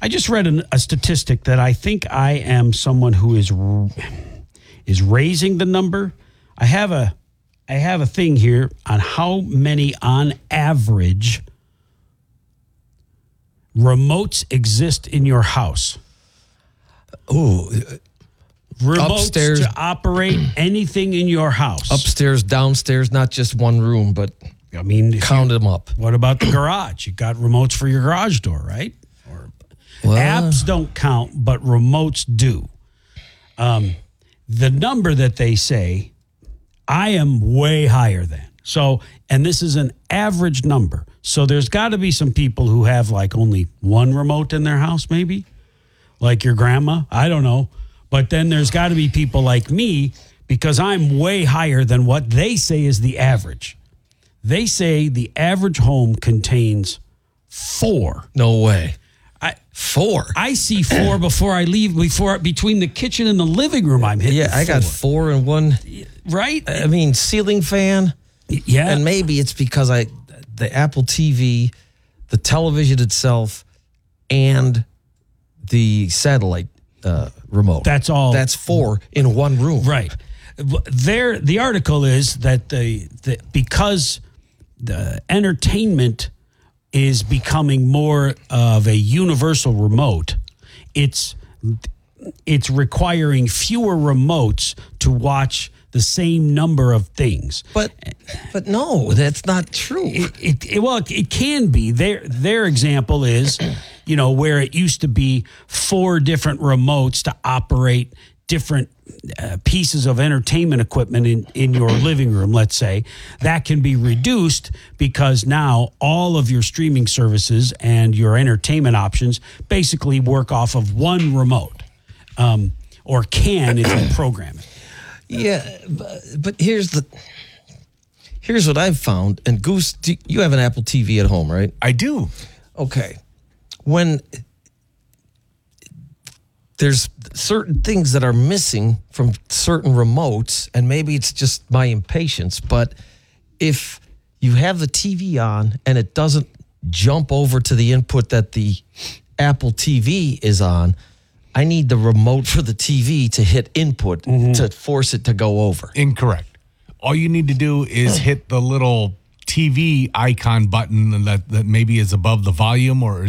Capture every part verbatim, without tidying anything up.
I just read an, a statistic that I think I am someone who is is raising the number. I have a I have a thing here on how many on average remotes exist in your house. Ooh, remotes upstairs, to operate anything in your house. Upstairs, downstairs, not just one room, but I mean, count you, them up. What about the garage? You got remotes for your garage door, right? Or well, apps don't count, but remotes do. Um, the number that they say, I am way higher than. So, and this is an average number. So there's got to be some people who have like only one remote in their house, maybe, like your grandma. I don't know. But then there's got to be people like me, because I'm way higher than what they say is the average. They say the average home contains four. No way. I, four. I see four before I leave, before between the kitchen and the living room. I'm hitting Yeah, four. I got four and one. Right? I mean, ceiling fan. Yeah. And maybe it's because I, the Apple T V, the television itself, and the satellite uh, remote. That's all. That's four in one room. Right. There, the article is that the, the because the entertainment is becoming more of a universal remote, it's it's requiring fewer remotes to watch the same number of things. But but no, that's not true. It, it, it well, it, it can be. Their their example is, you know, where it used to be four different remotes to operate different uh, pieces of entertainment equipment in, in your living room, let's say, that can be reduced because now all of your streaming services and your entertainment options basically work off of one remote, um, or can if you program it. Yeah, but, but here's the here's what I've found. And Goose, do you have an Apple T V at home, right? I do. Okay. When there's certain things that are missing from certain remotes, and maybe it's just my impatience, but if you have the T V on and it doesn't jump over to the input that the Apple T V is on, I need the remote for the T V to hit input mm-hmm. to force it to go over. Incorrect. All you need to do is hit the little T V icon button that, that maybe is above the volume, or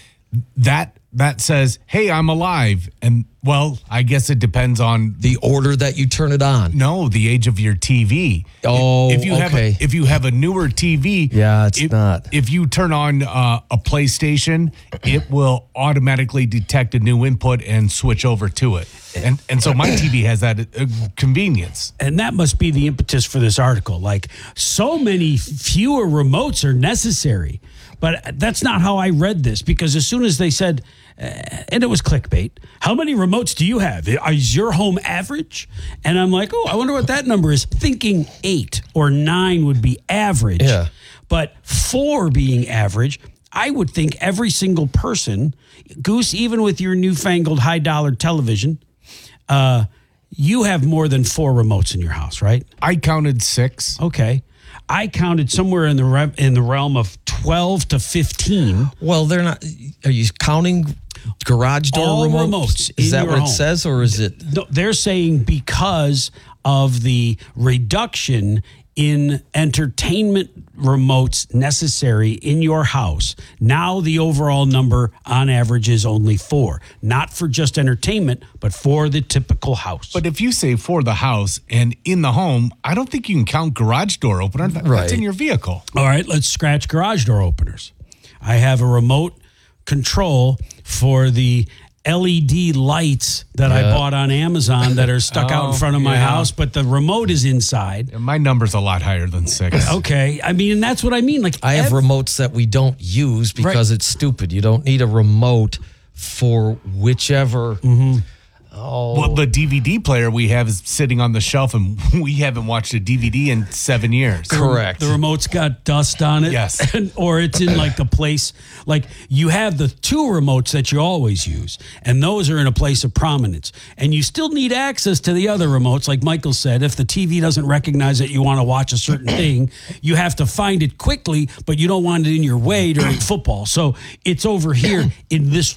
that that says, hey, I'm alive. And, well, I guess it depends on the order that you turn it on. No, the age of your T V. Oh, if you okay. Have a, if you have a newer T V, yeah, it's if, not. If you turn on uh, a PlayStation, it will automatically detect a new input and switch over to it. And and so my T V has that uh, convenience. And that must be the impetus for this article. Like, so many fewer remotes are necessary. But that's not how I read this, because as soon as they said, uh, and it was clickbait, how many remotes do you have? Is your home average? And I'm like, oh, I wonder what that number is. Thinking eight or nine would be average. Yeah. But four being average, I would think every single person, Goose, even with your newfangled high dollar television, uh, you have more than four remotes in your house, right? I counted six. Okay. I counted somewhere in the re- in the realm of twelve to fifteen. Well, they're not. Are you counting garage door All remotes? remotes Is in that your what home. it says, or is it? No, they're saying because of the reduction in entertainment remotes necessary in your house, now the overall number on average is only four. Not for just entertainment, but for the typical house. But if you say for the house and in the home, I don't think you can count garage door opener. That's Right. in your vehicle. All right, let's scratch garage door openers. I have a remote control for the L E D lights that I Yeah. bought on Amazon that are stuck out in Oh, front of my yeah. house, but the remote is inside. And my number's a lot higher than six. Okay, I mean, and that's what I mean. Like, I have ev- remotes that we don't use because Right. it's stupid. You don't need a remote for whichever. Mm-hmm. Oh, Well, the D V D player we have is sitting on the shelf, and we haven't watched a D V D in seven years. correct. The remote's got dust on it. Yes. And, or it's in like a place, like you have the two remotes that you always use, and those are in a place of prominence. And you still need access to the other remotes. Like Michael said, if the T V doesn't recognize that you want to watch a certain thing, you have to find it quickly, but you don't want it in your way during football. So it's over here in this